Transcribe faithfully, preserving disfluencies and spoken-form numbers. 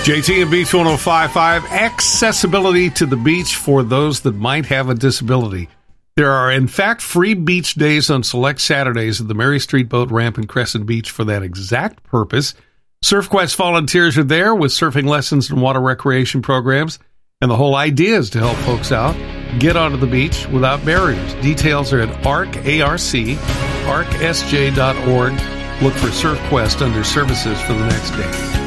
J T and Beach one oh five point five, accessibility to the beach for those that might have a disability. There are, in fact, free beach days on select Saturdays at the Mary Street Boat Ramp in Crescent Beach for that exact purpose. SurfQuest volunteers are there with surfing lessons and water recreation programs, and the whole idea is to help folks out get onto the beach without barriers. Details are at A R C, A R C, arc S J dot org. Look for SurfQuest under services for the next day.